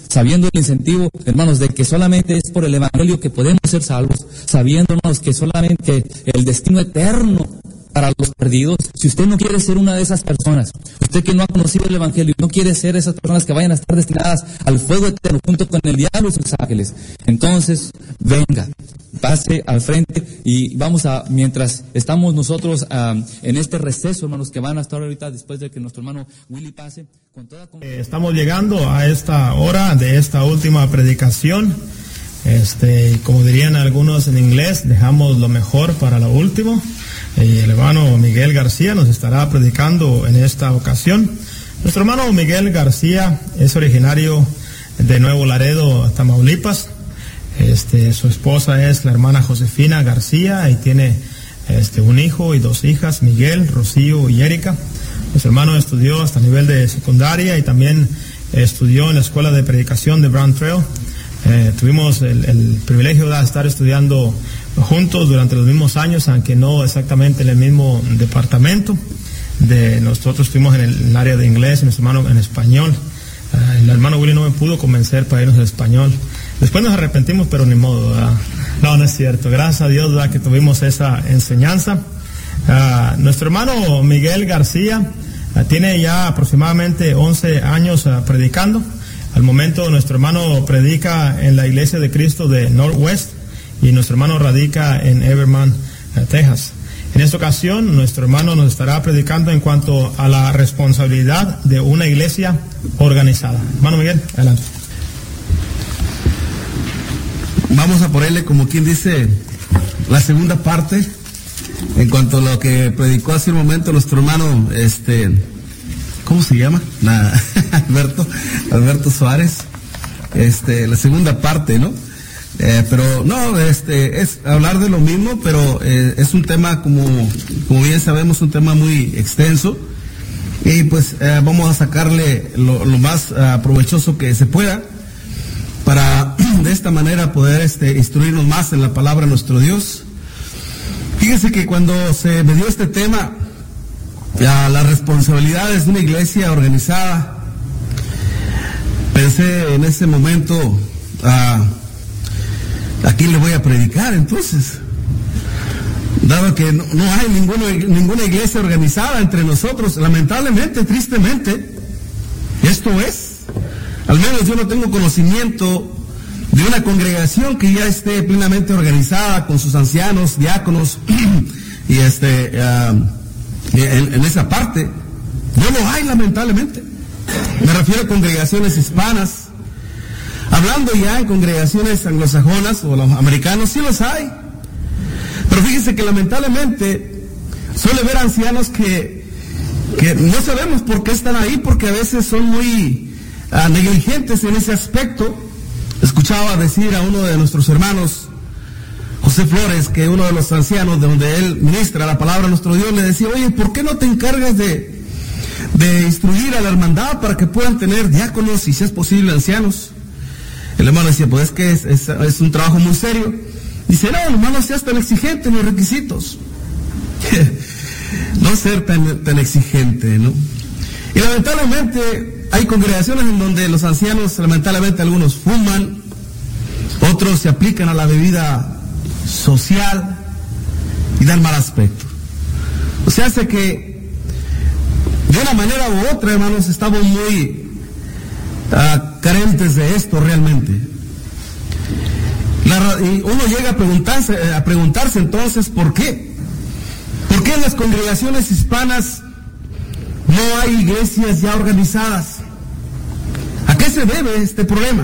sabiendo el incentivo, hermanos, de que solamente es por el Evangelio que podemos ser salvos, sabiendo, hermanos, que solamente el destino eterno para los perdidos. Si usted no quiere ser una de esas personas, usted que no ha conocido el Evangelio y no quiere ser esas personas que vayan a estar destinadas al fuego eterno junto con el diablo y sus ángeles, entonces venga, pase al frente y vamos a, mientras estamos nosotros en este receso, hermanos, que van a estar ahorita después de que nuestro hermano Willy pase, con toda estamos llegando a esta hora de esta última predicación. Como dirían algunos en inglés, dejamos lo mejor para lo último. El hermano Miguel García nos estará predicando en esta ocasión. Nuestro hermano Miguel García es originario de Nuevo Laredo, Tamaulipas. Su esposa es la hermana Josefina García y tiene un hijo y 2 hijas, Miguel, Rocío y Erika. Nuestro hermano estudió hasta nivel de secundaria y también estudió en la escuela de predicación de Brown Trail. Tuvimos el privilegio de estar estudiando juntos durante los mismos años, aunque no exactamente en el mismo departamento. Nosotros estuvimos en el área de inglés y nuestro hermano en español. El hermano Willy no me pudo convencer para irnos al español. Después nos arrepentimos, pero ni modo, ¿verdad? No es cierto. Gracias a Dios, ¿verdad?, que tuvimos esa enseñanza. Nuestro hermano Miguel García tiene ya aproximadamente 11 años predicando. Al momento nuestro hermano predica en la Iglesia de Cristo de Northwest y nuestro hermano radica en Everman, Texas. En esta ocasión nuestro hermano nos estará predicando en cuanto a la responsabilidad de una iglesia organizada. Hermano Miguel, adelante. Vamos a ponerle, como quien dice, la segunda parte en cuanto a lo que predicó hace un momento nuestro hermano, ¿cómo se llama? Alberto Suárez. La segunda parte, ¿no? Pero no, es hablar de lo mismo, pero es un tema, como bien sabemos, un tema muy extenso. Y pues vamos a sacarle lo más provechoso que se pueda, para de esta manera poder instruirnos más en la palabra de nuestro Dios. Fíjese que cuando se me dio este tema, las responsabilidades de una iglesia organizada, pensé en ese momento, ¿a quién le voy a predicar entonces? Dado que no hay ninguna iglesia organizada entre nosotros, lamentablemente, tristemente, esto es. Al menos yo no tengo conocimiento de una congregación que ya esté plenamente organizada con sus ancianos, diáconos, y en esa parte. No lo hay, lamentablemente. Me refiero a congregaciones hispanas. Hablando ya en congregaciones anglosajonas o los americanos, sí los hay. Pero fíjese que lamentablemente suele ver ancianos que no sabemos por qué están ahí, porque a veces son muy negligentes en ese aspecto. Escuchaba decir a uno de nuestros hermanos, José Flores, que uno de los ancianos de donde él ministra la palabra de nuestro Dios, le decía: oye, ¿por qué no te encargas de instruir a la hermandad para que puedan tener diáconos y, si es posible, ancianos? El hermano decía: pues es que es un trabajo muy serio. Dice: no, hermano, no seas tan exigente en los requisitos. No ser tan exigente, ¿no? Y lamentablemente hay congregaciones en donde los ancianos, lamentablemente, algunos fuman, otros se aplican a la bebida social y dan mal aspecto. O sea, hace que de una manera u otra, hermanos, estamos muy carentes de esto realmente. Y uno llega a preguntarse entonces, ¿por qué? ¿Por qué en las congregaciones hispanas no hay iglesias ya organizadas? ¿A qué se debe este problema?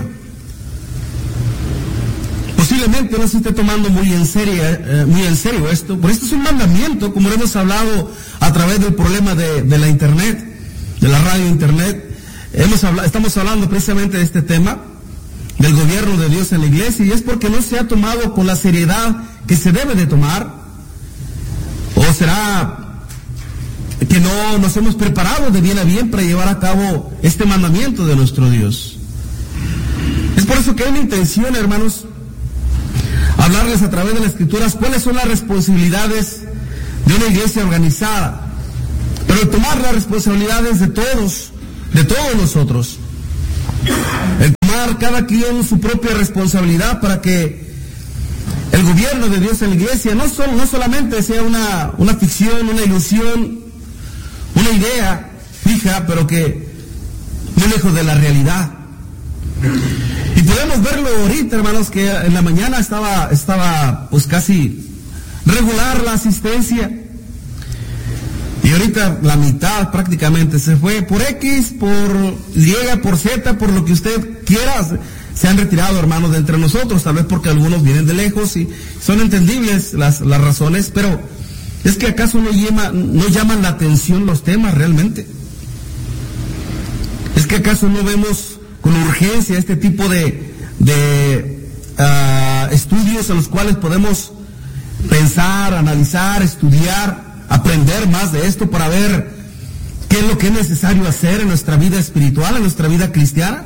Posiblemente no se esté tomando muy en serio esto, pero esto es un mandamiento, como hemos hablado a través del problema de la internet, de la radio internet. Estamos hablando precisamente de este tema, del gobierno de Dios en la iglesia, y es porque no se ha tomado con la seriedad que se debe de tomar. ¿O será que no nos hemos preparado de bien a bien para llevar a cabo este mandamiento de nuestro Dios? Es por eso que hay una intención, hermanos, hablarles a través de las Escrituras cuáles son las responsabilidades de una iglesia organizada, pero tomar las responsabilidades de todos nosotros, el tomar cada quien su propia responsabilidad para que el gobierno de Dios en la iglesia no solamente sea una ficción, una ilusión, una idea fija, pero que muy lejos de la realidad. Y podemos verlo ahorita, hermanos, que en la mañana estaba pues casi regular la asistencia. Y ahorita la mitad prácticamente se fue por X, por Y, por Z, por lo que usted quiera. Se han retirado, hermanos, de entre nosotros, tal vez porque algunos vienen de lejos y son entendibles las razones, pero es que acaso no llaman la atención los temas realmente. Es que acaso no vemos con urgencia este tipo de estudios en los cuales podemos pensar, analizar, estudiar, aprender más de esto para ver qué es lo que es necesario hacer en nuestra vida espiritual, en nuestra vida cristiana.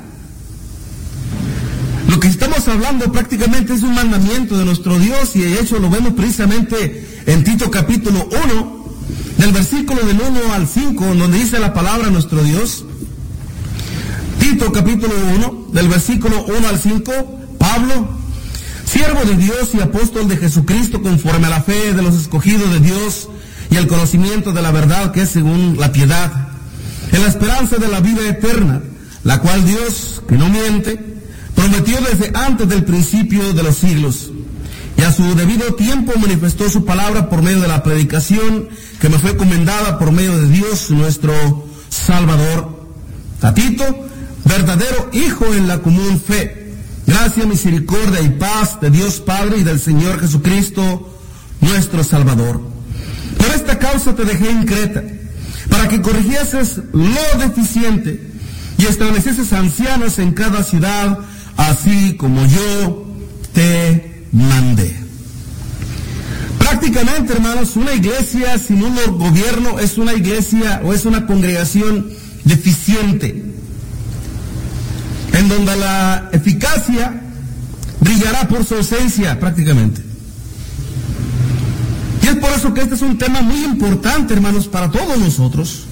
Lo que estamos hablando prácticamente es un mandamiento de nuestro Dios, y de hecho lo vemos precisamente en Tito capítulo 1, del versículo del 1 al 5, donde dice la palabra de nuestro Dios. Tito capítulo 1, del versículo 1 al 5, Pablo, siervo de Dios y apóstol de Jesucristo, conforme a la fe de los escogidos de Dios y el conocimiento de la verdad que es según la piedad, en la esperanza de la vida eterna, la cual Dios, que no miente, prometió desde antes del principio de los siglos, y a su debido tiempo manifestó su palabra por medio de la predicación que me fue encomendada por medio de Dios nuestro Salvador. A Tito, verdadero hijo en la común fe, gracia, misericordia y paz de Dios Padre y del Señor Jesucristo nuestro Salvador. Por esta causa te dejé en Creta, para que corrigieses lo deficiente y establecieses ancianos en cada ciudad, así como yo te mandé. Prácticamente, hermanos, una iglesia sin un gobierno es una iglesia o es una congregación deficiente, en donde la eficacia brillará por su ausencia prácticamente. Y es por eso que este es un tema muy importante, hermanos, para todos nosotros,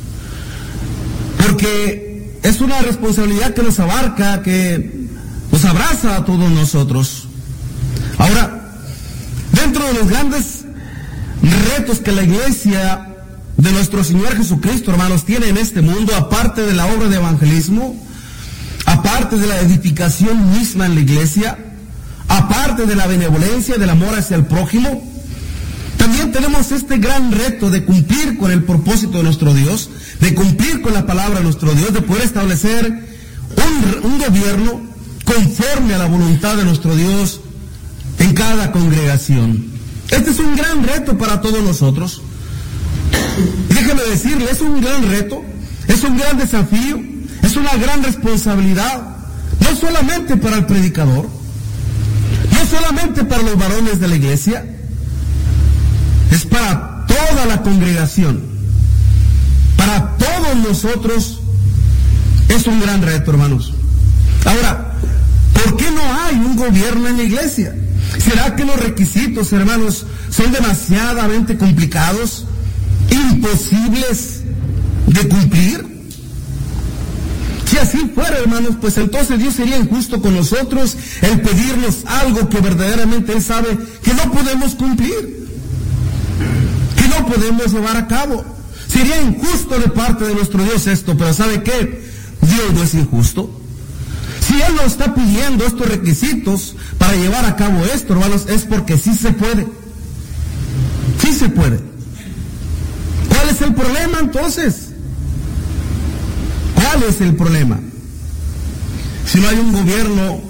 porque es una responsabilidad que nos abarca, que nos abraza a todos nosotros. Ahora, dentro de los grandes retos que la iglesia de nuestro Señor Jesucristo, hermanos, tiene en este mundo, aparte de la obra de evangelismo, aparte de la edificación misma en la iglesia, aparte de la benevolencia, del amor hacia el prójimo, también tenemos este gran reto de cumplir con el propósito de nuestro Dios, de cumplir con la palabra de nuestro Dios, de poder establecer un gobierno conforme a la voluntad de nuestro Dios en cada congregación. Este es un gran reto para todos nosotros. Y déjeme decirle, es un gran reto, es un gran desafío, es una gran responsabilidad, no solamente para el predicador, no solamente para los varones de la iglesia, es para toda la congregación, para todos nosotros. Es un gran reto, hermanos. Ahora, ¿por qué no hay un gobierno en la iglesia? ¿Será que los requisitos, hermanos, son demasiadamente complicados, imposibles de cumplir? Si así fuera, hermanos, pues entonces Dios sería injusto con nosotros el pedirnos algo que verdaderamente Él sabe que no podemos cumplir, que no podemos llevar a cabo. Sería injusto de parte de nuestro Dios esto, pero ¿sabe qué? Dios no es injusto. Si Él nos está pidiendo estos requisitos para llevar a cabo esto, hermanos, es porque sí se puede. Sí se puede. ¿Cuál es el problema entonces? ¿Cuál es el problema? Si no hay un gobierno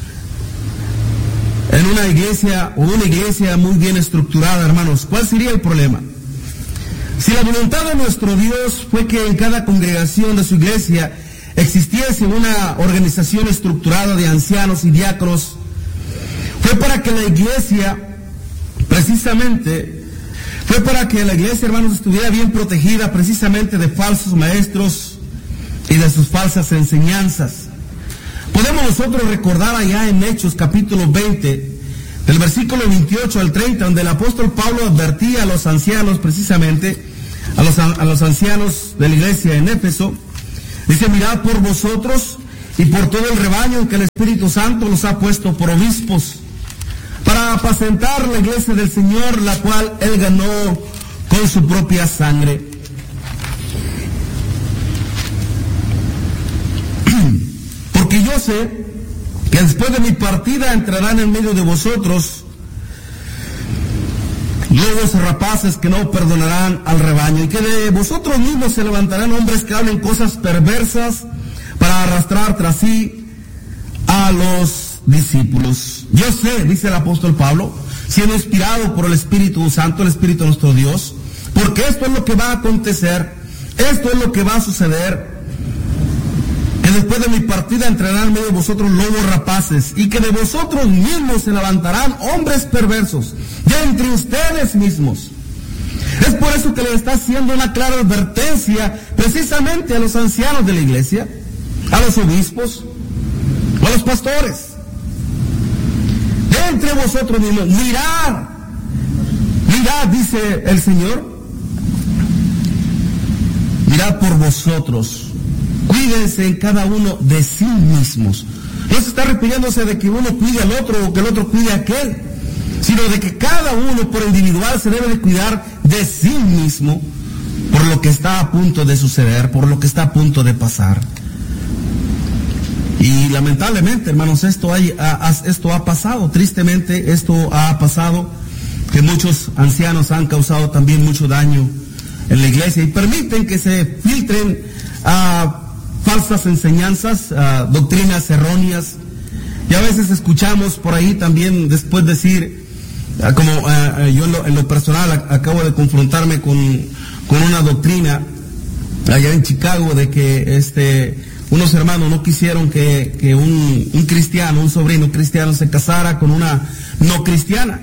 en una iglesia o una iglesia muy bien estructurada, hermanos, ¿cuál sería el problema? Si la voluntad de nuestro Dios fue que en cada congregación de su iglesia existiese una organización estructurada de ancianos y diáconos, fue para que la iglesia, precisamente, fue para que la iglesia, hermanos, estuviera bien protegida precisamente de falsos maestros y de sus falsas enseñanzas. Podemos nosotros recordar allá en Hechos capítulo 20, del versículo 28 al 30, donde el apóstol Pablo advertía a los ancianos, precisamente, a los ancianos de la iglesia en Éfeso. Dice: mirad por vosotros y por todo el rebaño que el Espíritu Santo los ha puesto por obispos, para apacentar la iglesia del Señor, la cual Él ganó con su propia sangre. Porque yo sé que después de mi partida entrarán en medio de vosotros lobos rapaces que no perdonarán al rebaño, y que de vosotros mismos se levantarán hombres que hablen cosas perversas para arrastrar tras sí a los discípulos. Yo sé, dice el apóstol Pablo, siendo inspirado por el Espíritu Santo, el Espíritu de nuestro Dios, porque esto es lo que va a acontecer, esto es lo que va a suceder, que después de mi partida entrarán en medio de vosotros lobos rapaces, y que de vosotros mismos se levantarán hombres perversos, de entre ustedes mismos. Es por eso que le está haciendo una clara advertencia precisamente a los ancianos de la iglesia, a los obispos, o a los pastores. De entre vosotros mismos, mirad, dice el Señor, mirad por vosotros, cuídense en cada uno de sí mismos. No se está refiriéndose de que uno cuide al otro o que el otro cuide a aquel, sino de que cada uno por individual se debe de cuidar de sí mismo por lo que está a punto de suceder, por lo que está a punto de pasar. Y lamentablemente, hermanos, esto ha pasado, tristemente esto ha pasado, que muchos ancianos han causado también mucho daño en la iglesia y permiten que se filtren falsas enseñanzas, doctrinas erróneas, y a veces escuchamos por ahí también después decir, yo en lo personal acabo de confrontarme con una doctrina allá en Chicago de que unos hermanos no quisieron que un cristiano, un sobrino cristiano se casara con una no cristiana,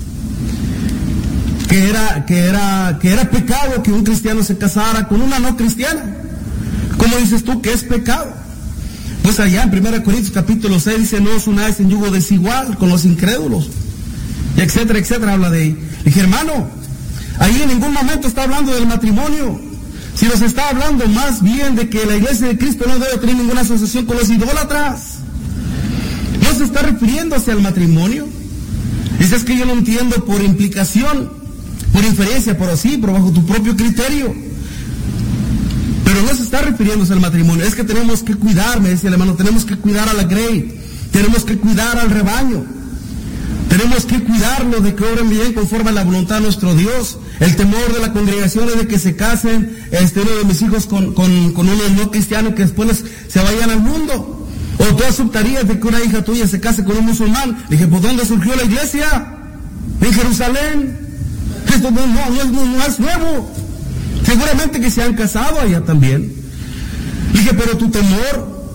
que era pecado que un cristiano se casara con una no cristiana. ¿Cómo dices tú que es pecado? Pues allá en 1 Corintios capítulo 6 dice, no os unáis en yugo desigual con los incrédulos, y etcétera, etcétera, habla de ahí. Dije, hermano, ahí en ningún momento está hablando del matrimonio, si nos está hablando más bien de que la iglesia de Cristo no debe tener ninguna asociación con los idólatras. No se está refiriéndose al matrimonio. Dice, es que yo lo entiendo por implicación, por inferencia, por así, por bajo tu propio criterio. Pero no se está refiriéndose al matrimonio. Es que tenemos que cuidar, me decía el hermano, tenemos que cuidar a la grey, tenemos que cuidar al rebaño, tenemos que cuidarlo de que obren bien conforme a la voluntad de nuestro Dios. El temor de la congregación es de que se casen uno de mis hijos con uno no cristiano y que después se vayan al mundo. O tú aceptarías de que una hija tuya se case con un musulmán. Dije, pues ¿dónde surgió la iglesia? En Jerusalén. Esto no es nuevo. Seguramente que se han casado allá también. Dije, pero tu temor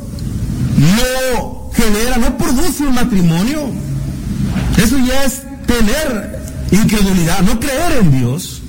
no produce un matrimonio. Eso ya es tener incredulidad, no creer en Dios.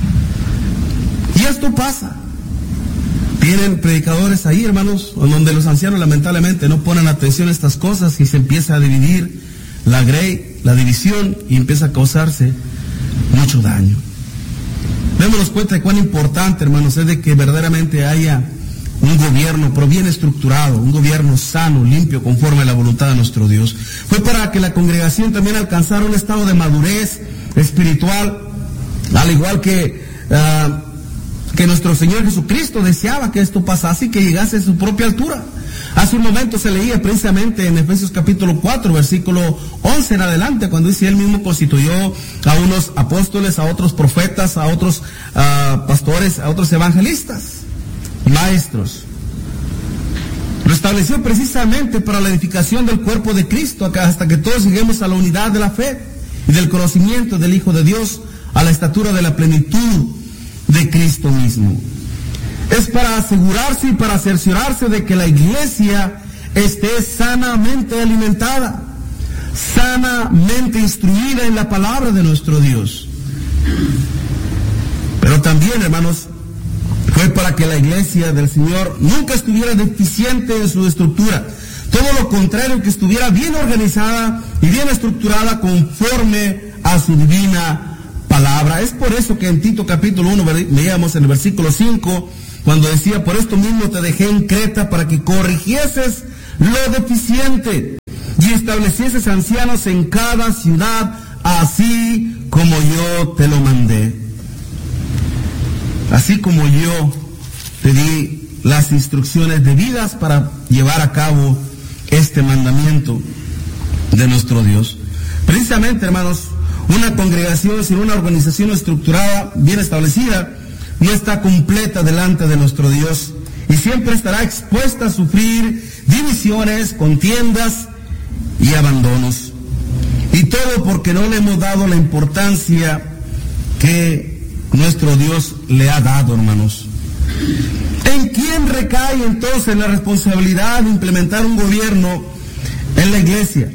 Y esto pasa. Tienen predicadores ahí, hermanos, donde los ancianos lamentablemente no ponen atención a estas cosas y se empieza a dividir la grey, la división, y empieza a causarse mucho daño. Démonos cuenta de cuán importante, hermanos, es de que verdaderamente haya un gobierno, pero bien estructurado, un gobierno sano, limpio, conforme a la voluntad de nuestro Dios. Fue para que la congregación también alcanzara un estado de madurez espiritual, al igual que nuestro Señor Jesucristo deseaba que esto pasase y que llegase a su propia altura. Hace un momento se leía precisamente en Efesios capítulo 4, versículo 11 en adelante, cuando dice, Él mismo constituyó a unos apóstoles, a otros profetas, a otros pastores, a otros evangelistas, maestros. Lo estableció precisamente para la edificación del cuerpo de Cristo, hasta que todos lleguemos a la unidad de la fe y del conocimiento del Hijo de Dios, a la estatura de la plenitud de Cristo mismo. Es para asegurarse y para cerciorarse de que la iglesia esté sanamente alimentada, sanamente instruida en la palabra de nuestro Dios. Pero también, hermanos, fue para que la iglesia del Señor nunca estuviera deficiente en su estructura. Todo lo contrario, que estuviera bien organizada y bien estructurada conforme a su divina palabra. Es por eso que en Tito capítulo 1 leíamos en el versículo 5, cuando decía, por esto mismo te dejé en Creta para que corrigieses lo deficiente y establecieses ancianos en cada ciudad, así como yo te lo mandé. Así como yo te di las instrucciones debidas para llevar a cabo este mandamiento de nuestro Dios. Precisamente, hermanos, una congregación sin una organización estructurada, bien establecida, no está completa delante de nuestro Dios y siempre estará expuesta a sufrir divisiones, contiendas y abandonos. Y todo porque no le hemos dado la importancia que nuestro Dios le ha dado, hermanos. ¿En quién recae entonces la responsabilidad de implementar un gobierno en la iglesia?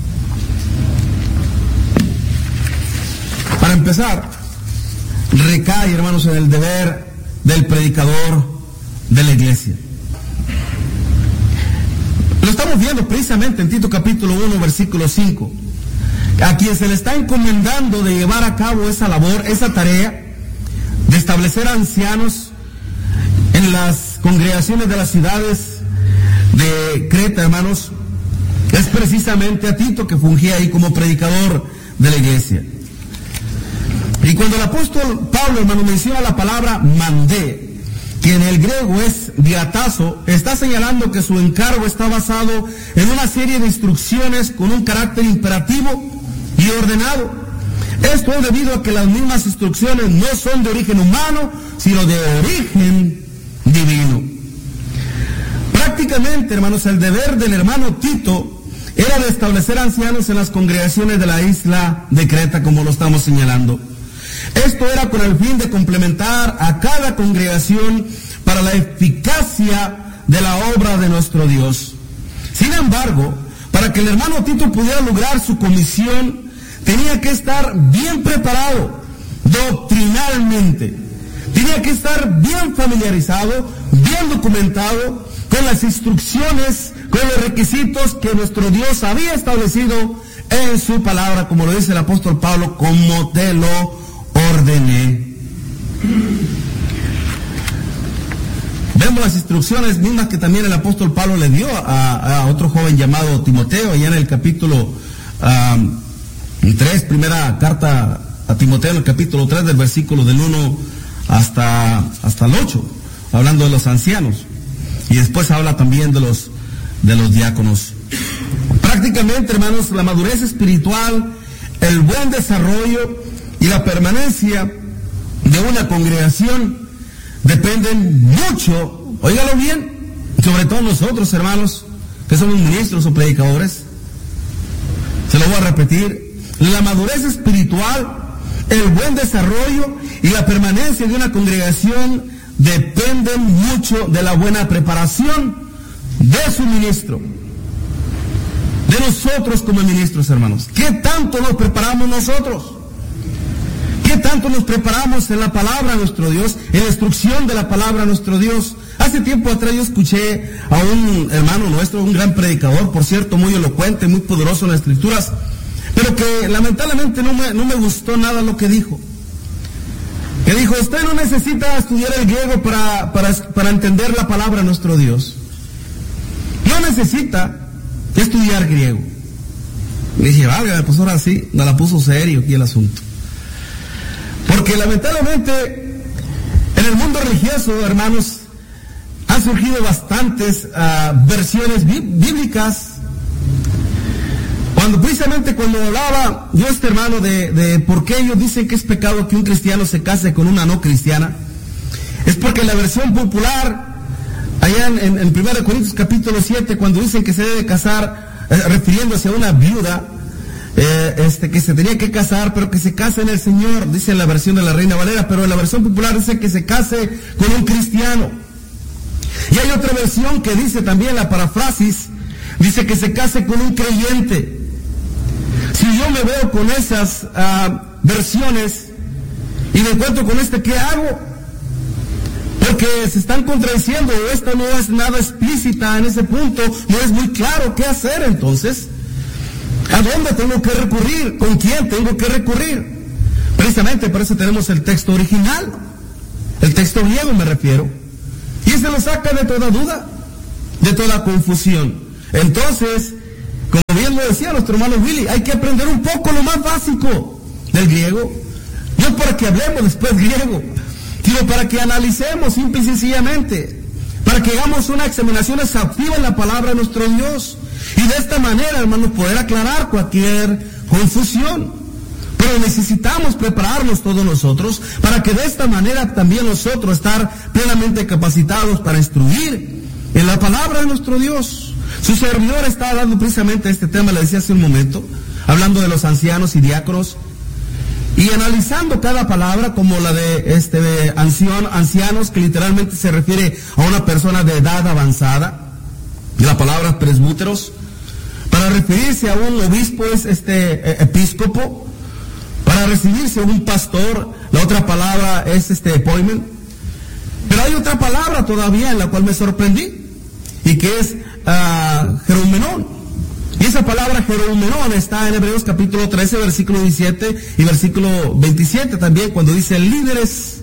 Para empezar, recae, hermanos, en el deber del predicador de la iglesia. Lo estamos viendo precisamente en Tito capítulo 1, versículo 5. A quien se le está encomendando de llevar a cabo esa labor, esa tarea, de establecer ancianos en las congregaciones de las ciudades de Creta, hermanos, es precisamente a Tito, que fungía ahí como predicador de la iglesia. Y cuando el apóstol Pablo, hermano, menciona la palabra mandé, que en el griego es diatazo, está señalando que su encargo está basado en una serie de instrucciones con un carácter imperativo y ordenado. Esto es debido a que las mismas instrucciones no son de origen humano, sino de origen divino. Prácticamente, hermanos, el deber del hermano Tito era de establecer ancianos en las congregaciones de la isla de Creta, como lo estamos señalando. Esto era con el fin de complementar a cada congregación para la eficacia de la obra de nuestro Dios. Sin embargo, para que el hermano Tito pudiera lograr su comisión, tenía que estar bien preparado doctrinalmente. Tenía que estar bien familiarizado, bien documentado con las instrucciones, con los requisitos que nuestro Dios había establecido en su palabra, como lo dice el apóstol Pablo, como te lo ordené. Vemos las instrucciones mismas que también el apóstol Pablo le dio a otro joven llamado Timoteo, allá en el capítulo 3, primera carta a Timoteo, en el capítulo 3, del versículo del 1 hasta el 8, hablando de los ancianos. Y después habla también de los diáconos. Prácticamente, hermanos, la madurez espiritual, el buen desarrollo y la permanencia de una congregación dependen mucho, óigalo bien, sobre todo nosotros, hermanos, que somos ministros o predicadores. Se lo voy a repetir. La madurez espiritual, el buen desarrollo y la permanencia de una congregación dependen mucho de la buena preparación de su ministro, de nosotros como ministros, hermanos. ¿Qué tanto nos preparamos nosotros? ¿Qué tanto nos preparamos en la palabra de nuestro Dios, en la instrucción de la palabra de nuestro Dios? Hace tiempo atrás yo escuché a un hermano nuestro, un gran predicador, por cierto, muy elocuente, muy poderoso en las escrituras, pero que lamentablemente no me gustó nada lo que dijo. Que dijo, usted no necesita estudiar el griego para entender la palabra de nuestro Dios. No necesita estudiar griego. Le dije, válgame, pues ahora sí, me la puso serio aquí el asunto. Porque lamentablemente en el mundo religioso, hermanos, han surgido bastantes versiones bíblicas. Precisamente cuando hablaba yo hermano de por qué ellos dicen que es pecado que un cristiano se case con una no cristiana, es porque en la versión popular, allá en 1 Corintios capítulo 7, cuando dicen que se debe casar, refiriéndose a una viuda, que se tenía que casar, pero que se case en el Señor, dice en la versión de la Reina Valera, pero en la versión popular dice que se case con un cristiano. Y hay otra versión que dice también, la parafrasis, dice que se case con un creyente. Si yo me veo con esas versiones y me encuentro con ¿qué hago? Porque se están contradiciendo, esta no es nada explícita en ese punto, no es muy claro qué hacer entonces. ¿A dónde tengo que recurrir? ¿Con quién tengo que recurrir? Precisamente por eso tenemos el texto original, el texto griego me refiero, y se lo saca de toda duda, de toda confusión. Entonces, como bien lo decía nuestro hermano Willy, hay que aprender un poco lo más básico del griego. No para que hablemos después griego, sino para que analicemos simple y sencillamente, para que hagamos una examinación exhaustiva en la palabra de nuestro Dios. Y de esta manera, hermanos, poder aclarar cualquier confusión. Pero necesitamos prepararnos todos nosotros para que de esta manera también nosotros estar plenamente capacitados para instruir en la palabra de nuestro Dios. Su servidor está hablando precisamente de este tema, le decía hace un momento, hablando de los ancianos y diáconos, y analizando cada palabra como la de ancianos, que literalmente se refiere a una persona de edad avanzada, y la palabra presbúteros, para referirse a un obispo es episcopo, para referirse a un pastor, la otra palabra es poimen. Pero hay otra palabra todavía en la cual me sorprendí, y que es jerumenón. Y esa palabra jerumenón está en Hebreos capítulo 13, versículo 17 y versículo 27 también, cuando dice líderes.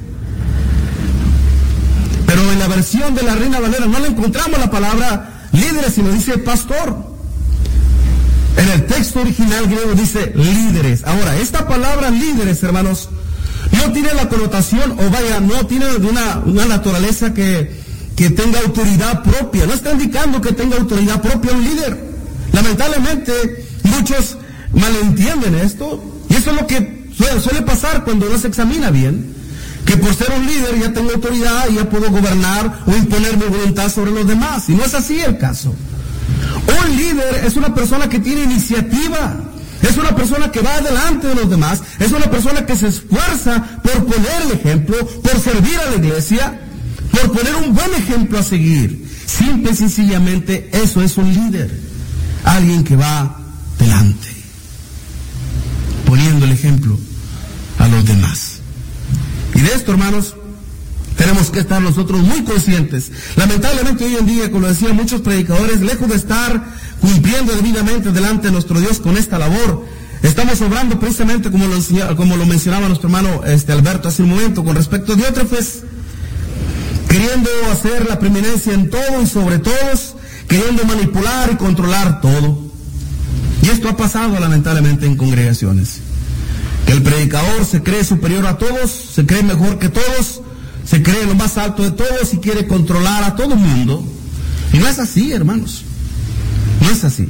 Pero en la versión de la Reina Valera no le encontramos la palabra líderes, sino dice pastor. En el texto original griego dice líderes. Ahora, esta palabra líderes, hermanos, no tiene la connotación, no tiene una naturaleza que tenga autoridad propia. No está indicando que tenga autoridad propia un líder. Lamentablemente, muchos malentienden esto, y eso es lo que suele pasar cuando no se examina bien, que por ser un líder ya tengo autoridad y ya puedo gobernar o imponer mi voluntad sobre los demás, y no es así el caso. Un líder es una persona que tiene iniciativa, es una persona que va adelante de los demás, es una persona que se esfuerza por poner el ejemplo, por servir a la iglesia, por poner un buen ejemplo a seguir. Simple y sencillamente eso es un líder. Alguien que va delante, poniendo el ejemplo a los demás. Y de esto, hermanos, tenemos que estar nosotros muy conscientes. Lamentablemente hoy en día, como decían muchos predicadores, lejos de estar cumpliendo debidamente delante de nuestro Dios con esta labor, estamos obrando precisamente como lo mencionaba nuestro hermano Alberto hace un momento, con respecto a Diótrefes, queriendo hacer la preeminencia en todo y sobre todos, queriendo manipular y controlar todo. Y esto ha pasado lamentablemente en congregaciones. Que el predicador se cree superior a todos, se cree mejor que todos, se cree lo más alto de todos y quiere controlar a todo el mundo. Y no es así, hermanos. No es así.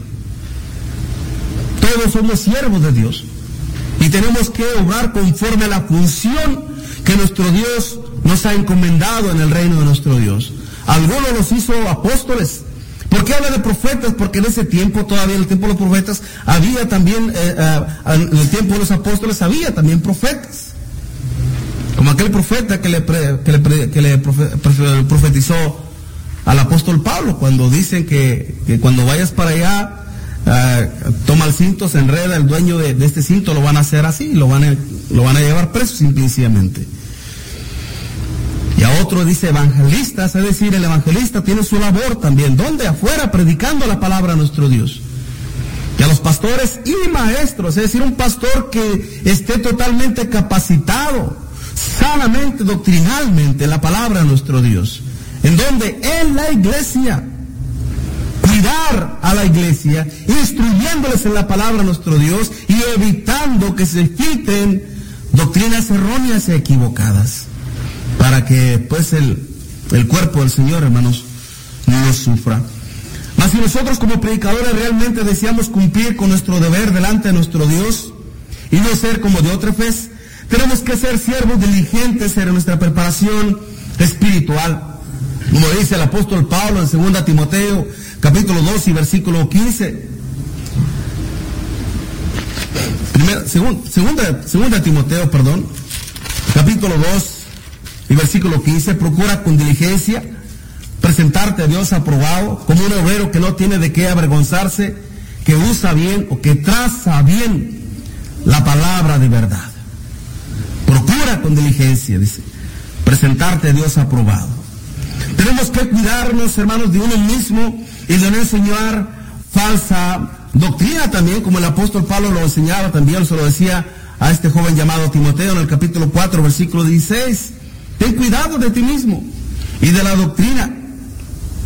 Todos somos siervos de Dios. Y tenemos que obrar conforme a la función que nuestro Dios nos ha encomendado en el reino de nuestro Dios. Algunos los hizo apóstoles. ¿Por qué habla de profetas? Porque en ese tiempo, todavía en el tiempo de los profetas, había también, en el tiempo de los apóstoles, había también profetas. Como aquel profeta que le profetizó al apóstol Pablo, cuando dicen que cuando vayas para allá, toma el cinto, se enreda, el dueño de este cinto lo van a hacer así, lo van a llevar preso simplemente. Y a otro dice evangelistas, es decir, el evangelista tiene su labor también. ¿Dónde? Afuera, predicando la palabra a nuestro Dios. Y a los pastores y maestros, es decir, un pastor que esté totalmente capacitado, sanamente, doctrinalmente, la palabra a nuestro Dios. ¿En dónde? En la iglesia. Cuidar a la iglesia, instruyéndoles en la palabra a nuestro Dios y evitando que se filtren doctrinas erróneas y equivocadas, para que pues el cuerpo del Señor, hermanos, no sufra. Mas si nosotros como predicadores realmente deseamos cumplir con nuestro deber delante de nuestro Dios y no ser como Diótrefes, tenemos que ser siervos diligentes en nuestra preparación espiritual. Como dice el apóstol Pablo en 2 Timoteo, capítulo 2 y versículo 15. Segunda Timoteo, capítulo 2 y versículo 15, procura con diligencia presentarte a Dios aprobado, como un obrero que no tiene de qué avergonzarse, que usa bien o que traza bien la palabra de verdad. Procura con diligencia, dice, presentarte a Dios aprobado. Tenemos que cuidarnos, hermanos, de uno mismo y de no enseñar falsa doctrina también, como el apóstol Pablo lo enseñaba también, se lo decía a este joven llamado Timoteo en el capítulo 4, versículo 16. Ten cuidado de ti mismo y de la doctrina.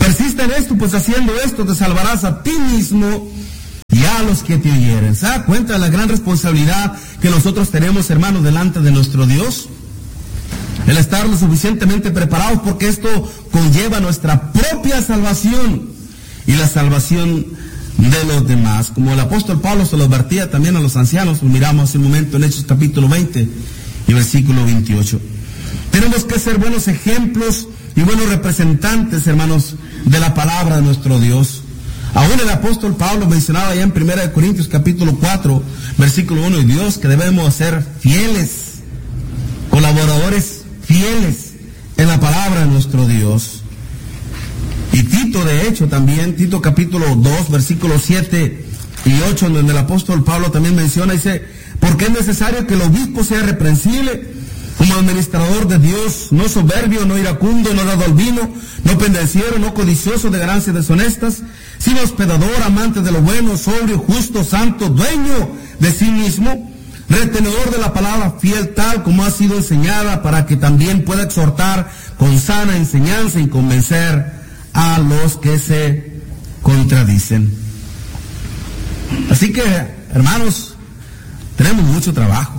Persiste en esto, pues haciendo esto te salvarás a ti mismo y a los que te oyeren. ¿Se da cuenta de la gran responsabilidad que nosotros tenemos, hermanos, delante de nuestro Dios? El estar lo suficientemente preparados, porque esto conlleva nuestra propia salvación y la salvación de los demás. Como el apóstol Pablo se lo advertía también a los ancianos, lo miramos hace un momento en Hechos capítulo 20 y versículo 28. Tenemos que ser buenos ejemplos y buenos representantes, hermanos, de la palabra de nuestro Dios. Aún el apóstol Pablo mencionaba ya en 1 Corintios capítulo 4, versículo 1, y Dios, que debemos ser fieles, colaboradores fieles en la palabra de nuestro Dios. Y Tito, de hecho, también, Tito capítulo 2, versículos 7 y 8, donde el apóstol Pablo también menciona, dice, porque es necesario que el obispo sea reprensible como administrador de Dios, no soberbio, no iracundo, no dado al vino, no pendenciero, no codicioso de ganancias deshonestas, sino hospedador, amante de lo bueno, sobrio, justo, santo, dueño de sí mismo, retenedor de la palabra, fiel tal como ha sido enseñada, para que también pueda exhortar con sana enseñanza y convencer a los que se contradicen. Así que, hermanos, tenemos mucho trabajo.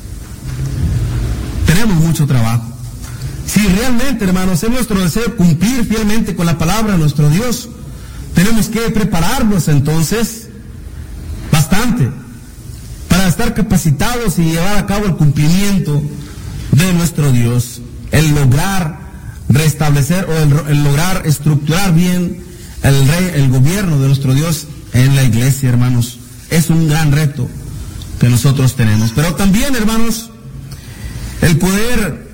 Tenemos mucho trabajo. Si realmente, hermanos, es nuestro deseo cumplir fielmente con la palabra de nuestro Dios, tenemos que prepararnos entonces bastante para estar capacitados y llevar a cabo el cumplimiento de nuestro Dios, el lograr restablecer o el lograr estructurar bien el gobierno de nuestro Dios en la iglesia, hermanos. Es un gran reto que nosotros tenemos. Pero también, hermanos, el poder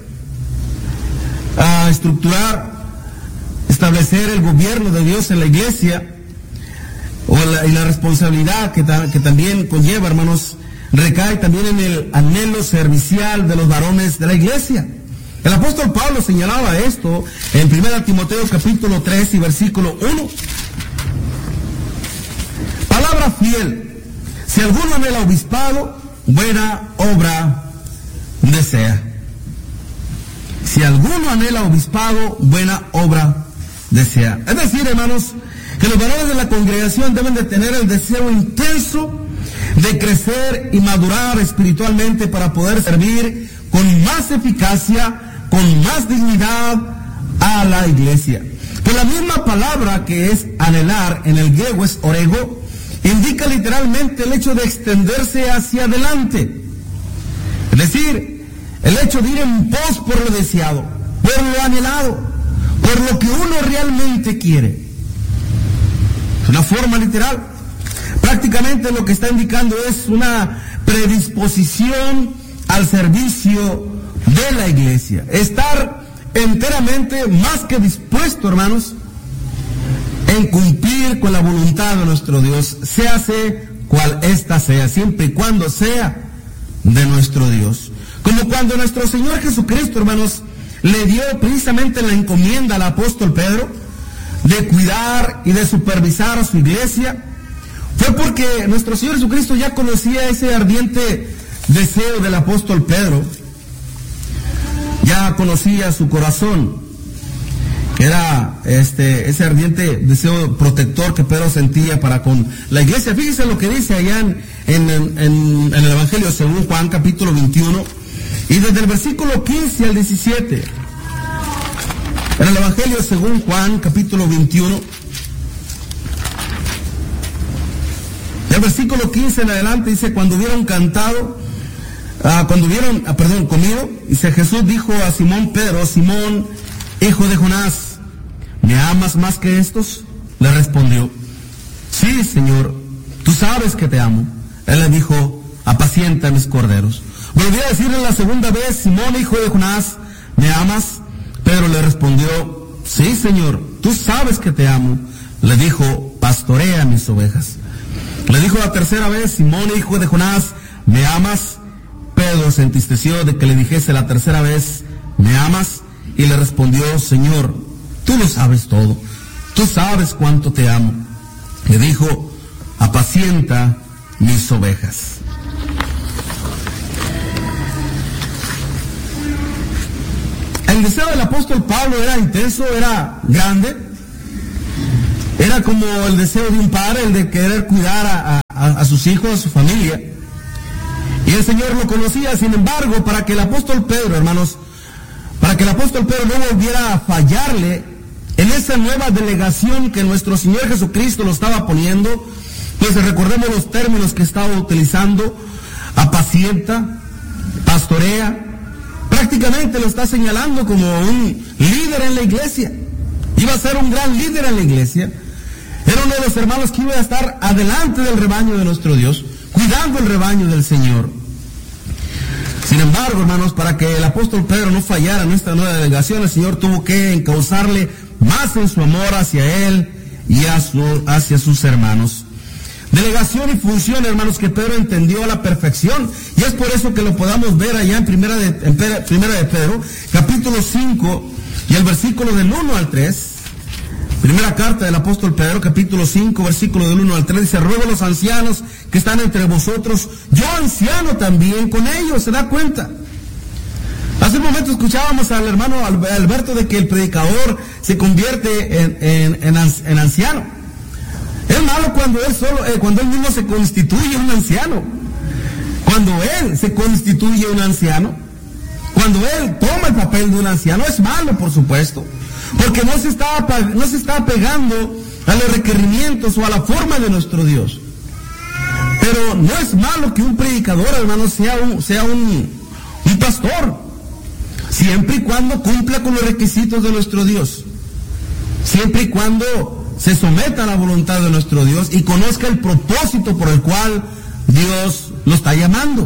establecer el gobierno de Dios en la iglesia, y la responsabilidad que también conlleva, hermanos, recae también en el anhelo servicial de los varones de la iglesia. El apóstol Pablo señalaba esto en 1 Timoteo capítulo 3 y versículo 1. Palabra fiel: si alguno anhela obispado, buena obra desea. Si alguno anhela obispado, buena obra desea. Es decir, hermanos, que los varones de la congregación deben de tener el deseo intenso de crecer y madurar espiritualmente para poder servir con más eficacia, con más dignidad a la iglesia. Pues la misma palabra que es anhelar en el griego es orego, indica literalmente el hecho de extenderse hacia adelante. Es decir, el hecho de ir en pos por lo deseado, por lo anhelado, por lo que uno realmente quiere. Es una forma literal. Prácticamente lo que está indicando es una predisposición al servicio de la iglesia. Estar enteramente más que dispuesto, hermanos, en cumplir con la voluntad de nuestro Dios, séase cual ésta sea, siempre y cuando sea de nuestro Dios. Como cuando nuestro Señor Jesucristo, hermanos, le dio precisamente la encomienda al apóstol Pedro de cuidar y de supervisar a su iglesia, fue porque nuestro Señor Jesucristo ya conocía ese ardiente deseo del apóstol Pedro, ya conocía su corazón, que era ese ardiente deseo protector que Pedro sentía para con la iglesia. Fíjese lo que dice allá en el Evangelio según Juan capítulo 21, y desde el versículo 15 al 17, en el Evangelio según Juan capítulo 21, el versículo 15 en adelante dice: cuando hubieron comido, dice, Jesús dijo a Simón Pedro: Simón, hijo de Jonás, ¿me amas más que estos? Le respondió: sí, Señor, tú sabes que te amo. Él le dijo: apacienta mis corderos. Volvió a decirle la segunda vez: Simón, hijo de Jonás, ¿me amas? Pedro le respondió: sí, Señor, tú sabes que te amo. Le dijo: pastorea mis ovejas. Le dijo la tercera vez: Simón, hijo de Jonás, ¿me amas? Pedro se entristeció de que le dijese la tercera vez: ¿me amas? Y le respondió: Señor, tú lo sabes todo, tú sabes cuánto te amo. Le dijo: apacienta mis ovejas. El deseo del apóstol Pablo era intenso, era grande, Era como el deseo de un padre, el de querer cuidar a sus hijos, a su familia. Y el Señor lo conocía. Sin embargo, para que el apóstol Pedro, hermanos, para que el apóstol Pedro no volviera a fallarle en esa nueva delegación que nuestro Señor Jesucristo lo estaba poniendo, pues recordemos los términos que estaba utilizando: apacienta, pastorea. Prácticamente lo está señalando como un líder en la iglesia. Iba a ser un gran líder en la iglesia. Era uno de los hermanos que iba a estar adelante del rebaño de nuestro Dios, cuidando el rebaño del Señor. Sin embargo, hermanos, para que el apóstol Pedro no fallara en esta nueva delegación, el Señor tuvo que encauzarle más en su amor hacia él y hacia sus hermanos. Delegación y función, hermanos, que Pedro entendió a la perfección, y es por eso que lo podamos ver allá en primera de Pedro, capítulo 5, y el versículo del 1 al 3. Primera carta del apóstol Pedro, capítulo 5, versículo del 1 al 3, dice: ruego a los ancianos que están entre vosotros, yo anciano también con ellos. ¿Se da cuenta? Hace un momento escuchábamos al hermano Alberto de que el predicador se convierte en anciano. Es malo cuando él mismo se constituye un anciano. Cuando él se constituye un anciano, cuando él toma el papel de un anciano, es malo, por supuesto, porque no se está apegando a los requerimientos o a la forma de nuestro Dios. Pero no es malo que un predicador, hermano, sea un pastor, siempre y cuando cumpla con los requisitos de nuestro Dios, siempre y cuando se someta a la voluntad de nuestro Dios y conozca el propósito por el cual Dios lo está llamando.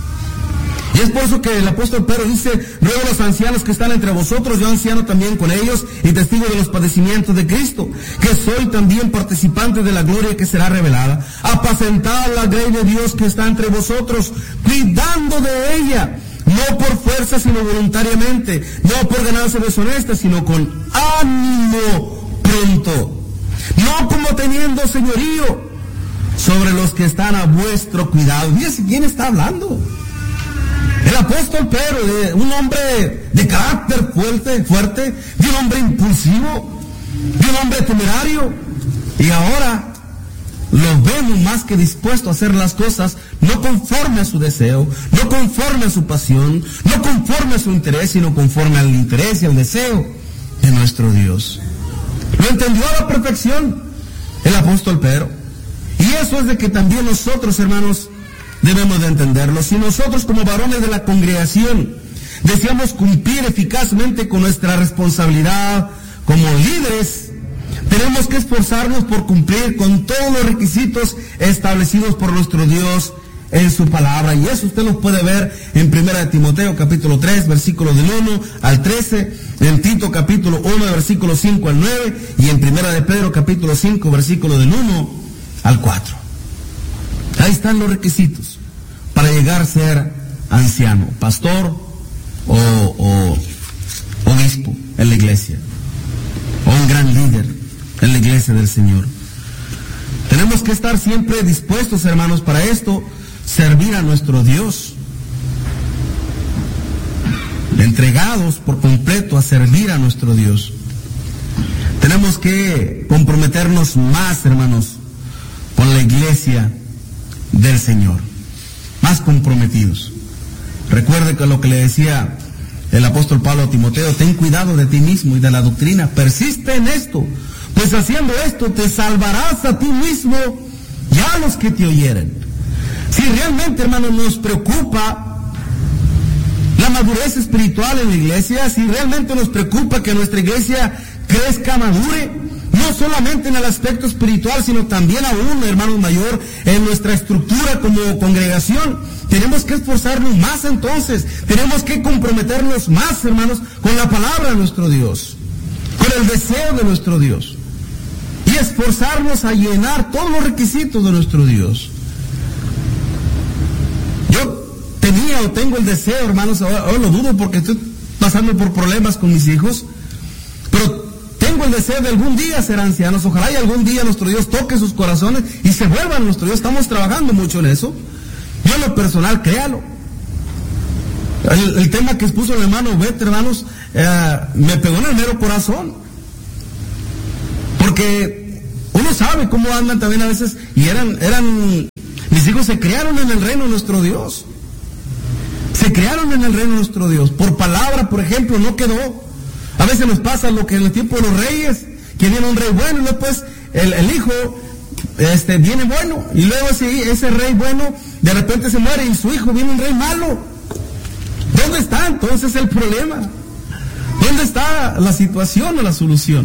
Y es por eso que el apóstol Pedro dice: ruego a los ancianos que están entre vosotros, yo anciano también con ellos y testigo de los padecimientos de Cristo, que soy también participante de la gloria que será revelada. Apacentad la grey de Dios que está entre vosotros, cuidando de ella, no por fuerza sino voluntariamente, no por ganancia deshonesta, sino con ánimo pronto, no como teniendo señorío sobre los que están a vuestro cuidado. Fíjense quién está hablando. El apóstol Pedro, un hombre de carácter fuerte, de un hombre impulsivo, de un hombre temerario, y ahora lo vemos más que dispuesto a hacer las cosas no conforme a su deseo, no conforme a su pasión, no conforme a su interés, sino conforme al interés y al deseo de nuestro Dios. Lo entendió a la perfección el apóstol Pedro. Y eso es de que también nosotros, hermanos, debemos de entenderlo. Si nosotros como varones de la congregación deseamos cumplir eficazmente con nuestra responsabilidad como líderes, tenemos que esforzarnos por cumplir con todos los requisitos establecidos por nuestro Dios en su palabra. Y eso usted lo puede ver en Primera de Timoteo capítulo 3, versículos del 1 al 13, en Tito capítulo 1, versículo 5 al 9, y en Primera de Pedro capítulo 5, versículo del 1 al 4. Ahí están los requisitos para llegar a ser anciano, pastor o obispo en la iglesia, o un gran líder en la iglesia del Señor. Tenemos que estar siempre dispuestos, hermanos, para esto, servir a nuestro Dios, entregados por completo a servir a nuestro Dios. Tenemos que comprometernos más, hermanos, con la iglesia del Señor, más comprometidos. Recuerde que lo que le decía el apóstol Pablo a Timoteo: ten cuidado de ti mismo y de la doctrina, persiste en esto, pues haciendo esto te salvarás a ti mismo y a los que te oyeren. Si realmente, hermanos, nos preocupa la madurez espiritual en la iglesia, si realmente nos preocupa que nuestra iglesia crezca, madure, no solamente en el aspecto espiritual, sino también aún, hermanos, mayor, en nuestra estructura como congregación, tenemos que esforzarnos más entonces, tenemos que comprometernos más, hermanos, con la palabra de nuestro Dios, con el deseo de nuestro Dios, y esforzarnos a llenar todos los requisitos de nuestro Dios. Yo tenía o tengo el deseo, hermanos, ahora lo dudo porque estoy pasando por problemas con mis hijos, pero tengo el deseo de algún día ser ancianos. Ojalá y algún día nuestro Dios toque sus corazones y se vuelvan nuestro Dios. Estamos trabajando mucho en eso. Yo en lo personal, créalo. El tema que expuso el hermano Beto, hermanos, me pegó en el mero corazón. Porque Uno sabe cómo andan también a veces, y mis hijos se criaron en el reino de nuestro Dios. Se criaron en el reino de nuestro Dios. Por palabra, por ejemplo, no quedó. A veces nos pasa lo que en el tiempo de los reyes, que viene un rey bueno y después el hijo viene bueno, y luego ese rey bueno de repente se muere y su hijo viene un rey malo. ¿Dónde está entonces el problema? ¿Dónde está la situación o la solución?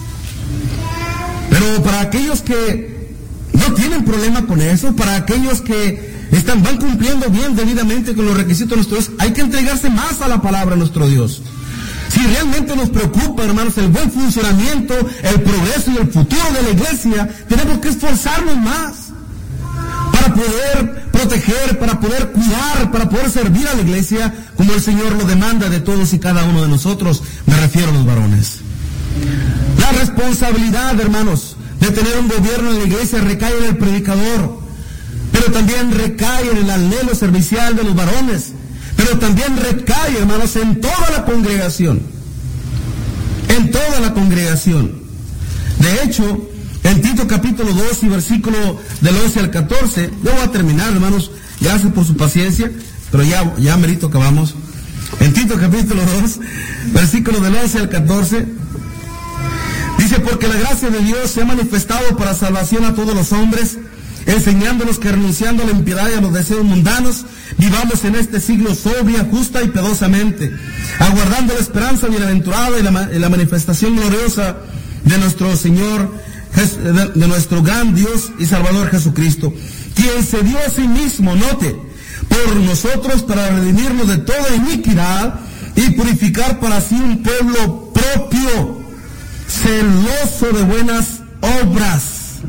Pero para aquellos que no tienen problema con eso, para aquellos que van cumpliendo bien debidamente con los requisitos de nuestro Dios, hay que entregarse más a la palabra de nuestro Dios. Si realmente nos preocupa, hermanos, el buen funcionamiento, el progreso y el futuro de la iglesia, tenemos que esforzarnos más para poder proteger, para poder cuidar, para poder servir a la iglesia como el Señor lo demanda de todos y cada uno de nosotros. Me refiero a los varones. La responsabilidad, hermanos, de tener un gobierno en la iglesia recae en el predicador, pero también recae en el anhelo servicial de los varones. Pero también recae, hermanos, en toda la congregación. En toda la congregación. De hecho, en Tito capítulo 2 y versículo del 11 al 14, yo voy a terminar, hermanos, gracias por su paciencia, pero ya merito acabamos. En Tito capítulo 2, versículo del 11 al 14, dice: porque la gracia de Dios se ha manifestado para salvación a todos los hombres, enseñándonos que renunciando a la impiedad y a los deseos mundanos, vivamos en este siglo sobria, justa y piadosamente, aguardando la esperanza bienaventurada y la manifestación gloriosa de nuestro Señor, de nuestro gran Dios y Salvador Jesucristo, quien se dio a sí mismo, note, por nosotros para redimirnos de toda iniquidad y purificar para sí un pueblo propio, celoso de buenas obras.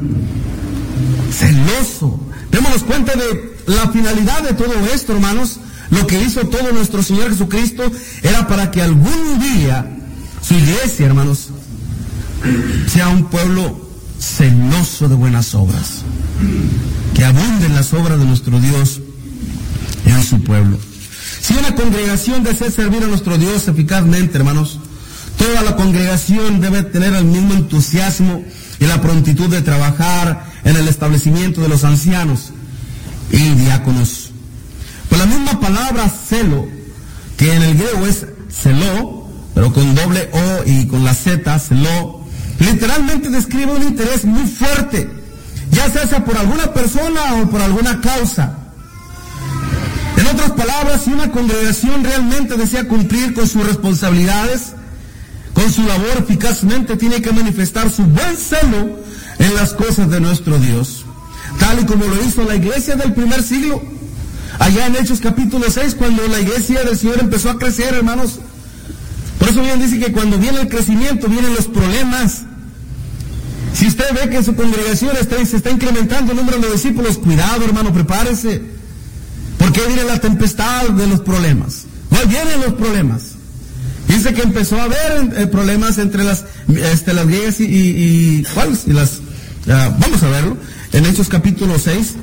Celoso. Démonos cuenta de la finalidad de todo esto, hermanos. Lo que hizo todo nuestro Señor Jesucristo era para que algún día su iglesia, hermanos, sea un pueblo celoso de buenas obras, que abunden las obras de nuestro Dios en su pueblo. Si una congregación desea servir a nuestro Dios eficazmente, hermanos, toda la congregación debe tener el mismo entusiasmo y la prontitud de trabajar en el establecimiento de los ancianos y diáconos. Pues la misma palabra celo, que en el griego es celó, pero con doble O y con la Z, celó, literalmente describe un interés muy fuerte, ya sea por alguna persona o por alguna causa. En otras palabras, si una congregación realmente desea cumplir con sus responsabilidades, con su labor eficazmente, tiene que manifestar su buen celo en las cosas de nuestro Dios, tal y como lo hizo la iglesia del primer siglo, allá en Hechos capítulo 6, cuando la iglesia del Señor empezó a crecer, hermanos. Por eso bien dice que cuando viene el crecimiento, vienen los problemas. Si usted ve que en su congregación se está incrementando el número de discípulos, cuidado, hermano, prepárese, porque viene la tempestad de los problemas. No vienen los problemas. Dice que empezó a haber problemas entre las griegas y ¿cuáles? Vamos a verlo en Hechos capítulo 6.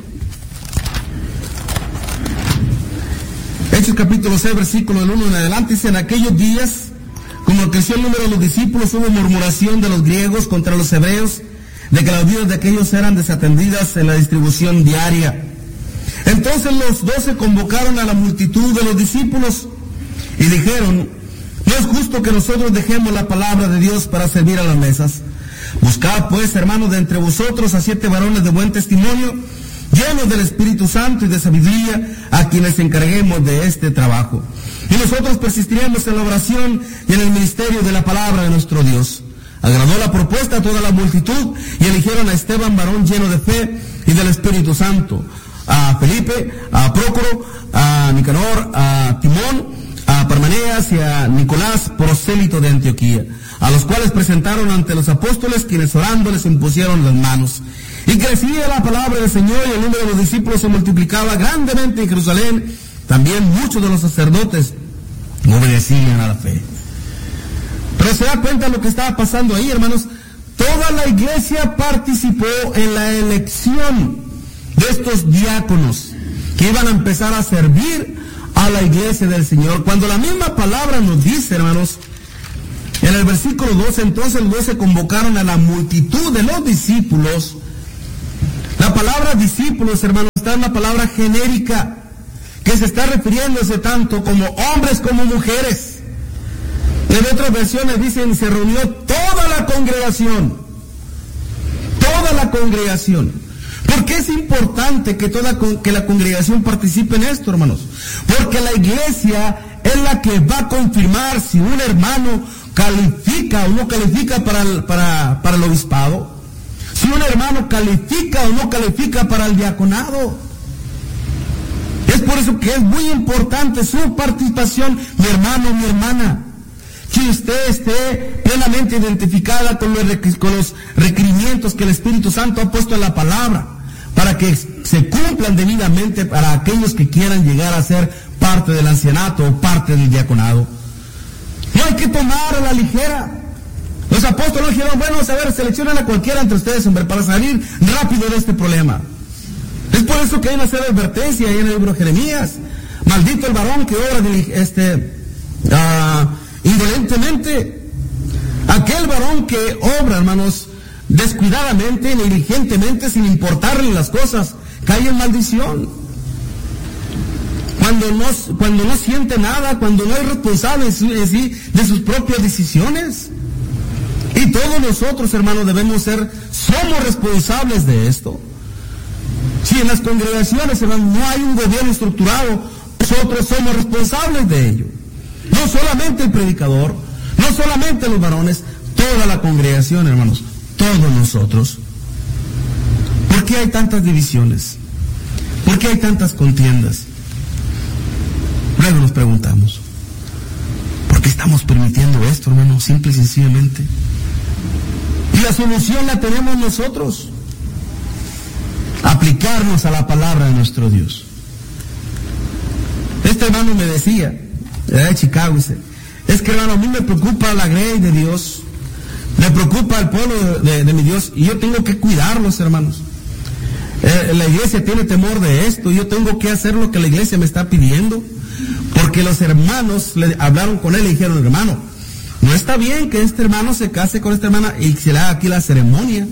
Hechos capítulo 6, versículo del 1 en adelante, dice: en aquellos días, como creció el número de los discípulos, hubo murmuración de los griegos contra los hebreos, de que las vidas de aquellos eran desatendidas en la distribución diaria. Entonces los 12 convocaron a la multitud de los discípulos y dijeron: no es justo que nosotros dejemos la palabra de Dios para servir a las mesas. Buscad pues, hermanos, de entre vosotros a 7 varones de buen testimonio, llenos del Espíritu Santo y de sabiduría, a quienes encarguemos de este trabajo. Y nosotros persistiremos en la oración y en el ministerio de la palabra de nuestro Dios. Agradó la propuesta a toda la multitud y eligieron a Esteban, varón lleno de fe y del Espíritu Santo, a Felipe, a Prócoro, a Nicanor, a Timón, a Parmenas y a Nicolás, prosélito de Antioquía, a los cuales presentaron ante los apóstoles, quienes orando les impusieron las manos. Y crecía la palabra del Señor y el número de los discípulos se multiplicaba grandemente en Jerusalén. También muchos de los sacerdotes obedecían a la fe. Pero se da cuenta lo que estaba pasando ahí, hermanos. Toda la iglesia participó en la elección de estos diáconos que iban a empezar a servir a la iglesia del Señor. Cuando la misma palabra nos dice, hermanos, En el versículo 12, entonces los 12 convocaron a la multitud de los discípulos. La palabra discípulos, hermanos, está en una palabra genérica que se está refiriéndose tanto como hombres como mujeres. En otras versiones dicen, se reunió toda la congregación. Toda la congregación. ¿Por qué es importante que la congregación participe en esto, hermanos? Porque la iglesia es la que va a confirmar si un hermano califica o no califica para el obispado. Si un hermano califica o no califica para el diaconado. Es por eso que es muy importante su participación, mi hermano, mi hermana. Que usted esté plenamente identificada con los requerimientos que el Espíritu Santo ha puesto en la palabra, para que se cumplan debidamente para aquellos que quieran llegar a ser parte del ancianato o parte del diaconado. No hay que tomar a la ligera. Los apóstoles dijeron, bueno, a ver, seleccionan a cualquiera entre ustedes, hombre, para salir rápido de este problema. Es por eso que hay una serie de advertencia ahí en el libro de Jeremías. Maldito el varón que obra indolentemente. Aquel varón que obra, hermanos, descuidadamente, negligentemente, sin importarle las cosas, cae en maldición. Cuando no siente nada, cuando no es responsable de sus propias decisiones. Y todos nosotros, hermanos, somos responsables de esto. Si en las congregaciones, hermanos, no hay un gobierno estructurado, nosotros somos responsables de ello. No solamente el predicador, no solamente los varones, toda la congregación, hermanos, todos nosotros. ¿Por qué hay tantas divisiones? ¿Por qué hay tantas contiendas? Luego nos preguntamos, ¿por qué estamos permitiendo esto, hermanos? Simple y sencillamente. Y la solución la tenemos nosotros. Aplicarnos a la palabra de nuestro Dios. Este hermano me decía, de Chicago, dice, es que, hermano, a mí me preocupa la grey de Dios, me preocupa el pueblo de mi Dios, y yo tengo que cuidarlos, hermanos. La iglesia tiene temor de esto, y yo tengo que hacer lo que la iglesia me está pidiendo, porque los hermanos le hablaron con él y dijeron, hermano, no está bien que este hermano se case con esta hermana y se le haga aquí la ceremonia.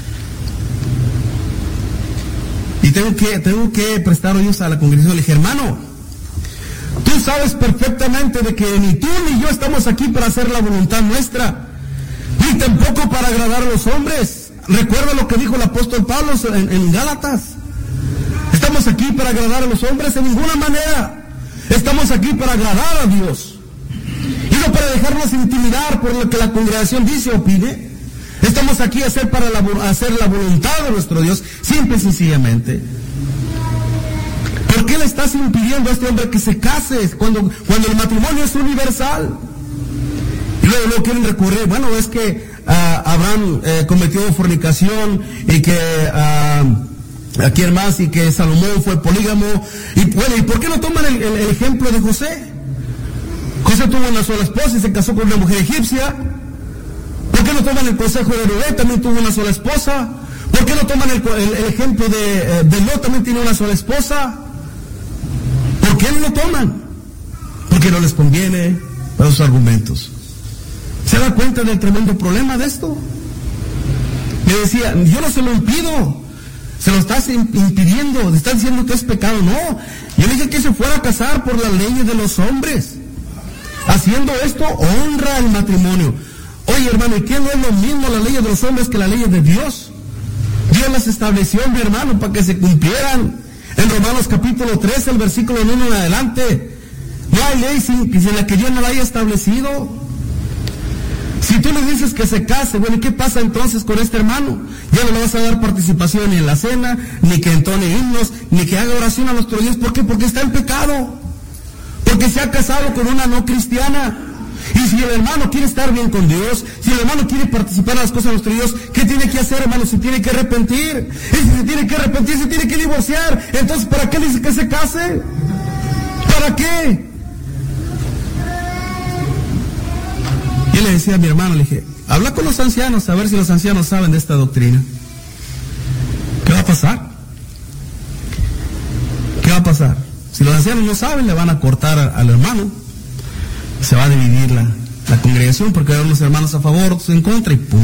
Y tengo que prestar oídos a la congregación. Le dije, hermano, tú sabes perfectamente de que ni tú ni yo estamos aquí para hacer la voluntad nuestra, ni tampoco para agradar a los hombres. Recuerda lo que dijo el apóstol Pablo en Gálatas. ¿Estamos aquí para agradar a los hombres? En ninguna manera. Estamos aquí para agradar a Dios. Y no para dejarnos intimidar por lo que la congregación dice o pide. Estamos aquí a hacer la voluntad de nuestro Dios, simple y sencillamente. ¿Por qué le estás impidiendo a este hombre que se case cuando el matrimonio es universal? Y luego quieren recurrir, bueno, es que Abraham cometió fornicación y que ¿quién más? Y que Salomón fue polígamo. Y bueno, ¿y por qué no toman el ejemplo de José? José tuvo una sola esposa y se casó con una mujer egipcia. ¿Por qué no toman el consejo de Noé? También tuvo una sola esposa. ¿Por qué no toman el ejemplo de Lot? También tiene una sola esposa. ¿Por qué no lo toman? Porque no les conviene para sus argumentos. ¿Se da cuenta del tremendo problema de esto? Me decía, yo no se lo impido, se lo estás impidiendo, te estás diciendo que es pecado. No, yo le dije que se fuera a casar por las leyes de los hombres. Haciendo esto, honra el matrimonio. Oye, hermano, ¿y qué no es lo mismo la ley de los hombres que la ley de Dios? Dios las estableció, mi hermano, para que se cumplieran. En Romanos capítulo 13, el versículo 1 en adelante, no hay ley sin la que Dios no la haya establecido. Si tú le dices que se case, bueno, ¿y qué pasa entonces con este hermano? Ya no le vas a dar participación ni en la cena, ni que entone himnos, ni que haga oración a nuestro Dios. ¿Por qué? Porque está en pecado. Porque se ha casado con una no cristiana. Y si el hermano quiere estar bien con Dios, si el hermano quiere participar en las cosas de nuestro Dios, ¿qué tiene que hacer, hermano? Se tiene que arrepentir. Y si se tiene que arrepentir, se tiene que divorciar. Entonces, ¿para qué dice que se case? ¿Para qué? Yo le decía a mi hermano, le dije, habla con los ancianos, a ver si los ancianos saben de esta doctrina. ¿Qué va a pasar? ¿Qué va a pasar? Si los ancianos no saben, le van a cortar al hermano. Se va a dividir la congregación porque había unos hermanos a favor, otros en contra y ¡pum!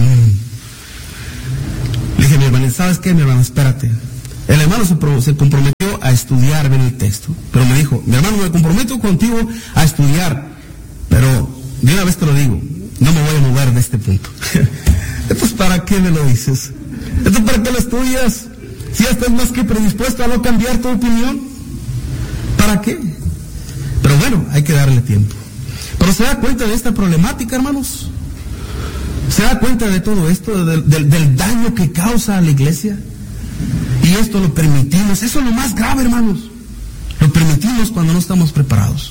Le dije, mi hermano, ¿sabes qué, mi hermano? Espérate. El hermano se comprometió a estudiar bien el texto, pero me dijo, mi hermano, me comprometo contigo a estudiar, pero de una vez te lo digo, no me voy a mover de este punto. Entonces, ¿para qué me lo dices? Entonces, ¿para qué lo estudias? Si ya estás más que predispuesto a no cambiar tu opinión, ¿para qué? Pero bueno, hay que darle tiempo. Pero se da cuenta de esta problemática, hermanos. Se da cuenta de todo esto, del daño que causa a la iglesia. Y esto lo permitimos. Eso es lo más grave, hermanos. Lo permitimos cuando no estamos preparados.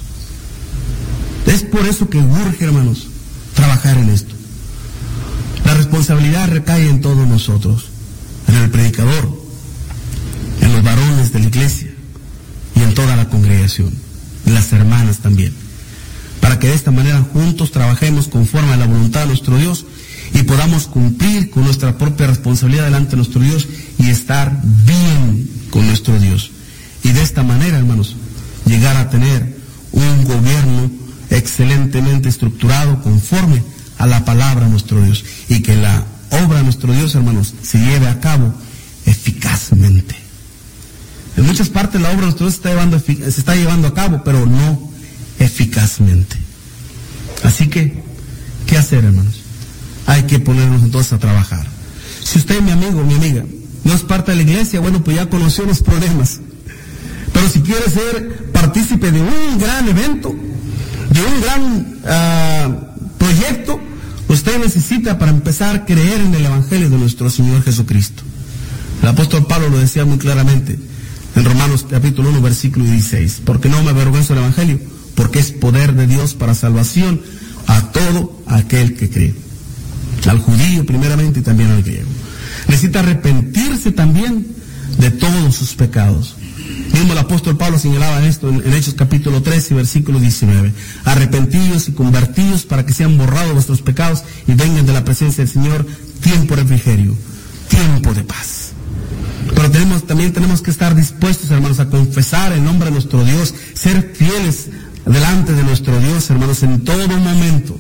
Es por eso que urge, hermanos, trabajar en esto. La responsabilidad recae en todos nosotros, en el predicador, en los varones de la iglesia y en toda la congregación, en las hermanas también, para que de esta manera juntos trabajemos conforme a la voluntad de nuestro Dios y podamos cumplir con nuestra propia responsabilidad delante de nuestro Dios y estar bien con nuestro Dios. Y de esta manera, hermanos, llegar a tener un gobierno excelentemente estructurado conforme a la palabra de nuestro Dios y que la obra de nuestro Dios, hermanos, se lleve a cabo eficazmente. En muchas partes la obra de nuestro Dios se está llevando a cabo, pero no eficazmente. Así que, ¿qué hacer, hermanos? Hay que ponernos entonces a trabajar. Si usted, mi amigo, mi amiga, no es parte de la iglesia, bueno, pues ya conoció los problemas. Pero si quiere ser partícipe de un gran evento, de un gran proyecto, usted necesita para empezar creer en el Evangelio de nuestro Señor Jesucristo. El apóstol Pablo lo decía muy claramente en Romanos capítulo 1, versículo 16. Porque no me avergüenzo del Evangelio, porque es poder de Dios para salvación a todo aquel que cree. Al judío primeramente y también al griego. Necesita arrepentirse también de todos sus pecados. Mismo el apóstol Pablo señalaba esto en Hechos capítulo 13, versículo 19. Arrepentíos y convertíos para que sean borrados vuestros pecados y vengan de la presencia del Señor tiempo de refrigerio, tiempo de paz. Pero también tenemos que estar dispuestos, hermanos, a confesar el nombre de nuestro Dios, ser fieles delante de nuestro Dios, hermanos, en todo momento,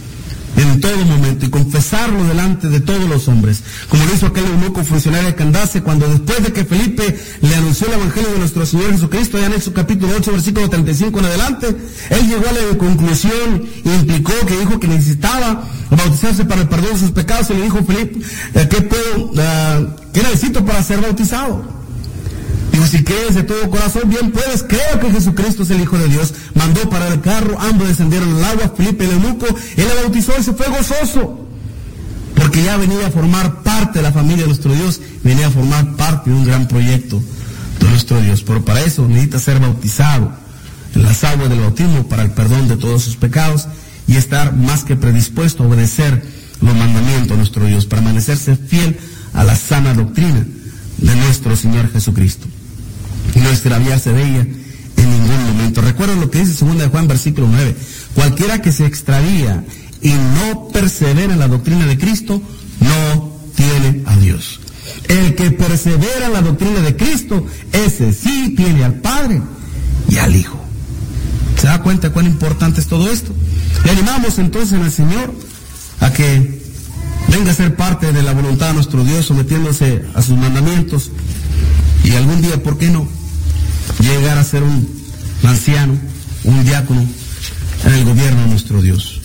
y confesarlo delante de todos los hombres, como lo hizo aquel eunuco funcionario de Candace, cuando después de que Felipe le anunció el Evangelio de nuestro Señor Jesucristo, ya en Hechos capítulo 8, versículo 35 en adelante, él llegó a la conclusión, implicó que dijo que necesitaba bautizarse para el perdón de sus pecados, y le dijo Felipe, ¿qué necesito para ser bautizado? Digo, si crees de todo corazón, bien puedes, creo que Jesucristo es el Hijo de Dios. Mandó parar el carro, ambos descendieron al agua, Felipe el eunuco, él le bautizó y se fue gozoso, porque ya venía a formar parte de la familia de nuestro Dios, venía a formar parte de un gran proyecto de nuestro Dios. Pero para eso necesita ser bautizado en las aguas del bautismo para el perdón de todos sus pecados y estar más que predispuesto a obedecer los mandamientos de nuestro Dios, permanecerse fiel a la sana doctrina de nuestro Señor Jesucristo y no extraviarse de ella en ningún momento. Recuerden lo que dice 2 de Juan versículo 9: cualquiera que se extravía y no persevera en la doctrina de Cristo no tiene a Dios. El que persevera en la doctrina de Cristo, ese sí tiene al Padre y al Hijo. ¿Se da cuenta cuán importante es todo esto? Le animamos entonces en el Señor a que venga a ser parte de la voluntad de nuestro Dios, sometiéndose a sus mandamientos, y algún día, ¿por qué no?, llegar a ser un anciano, un diácono en el gobierno de nuestro Dios.